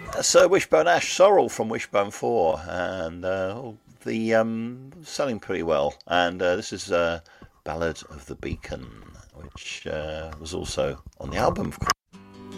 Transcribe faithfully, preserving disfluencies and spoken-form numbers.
Sir Wishbone Ash Sorrel from Wishbone four, and uh, the um, selling pretty well. And uh, this is uh, Ballad of the Beacon, which uh, was also on the album, of course.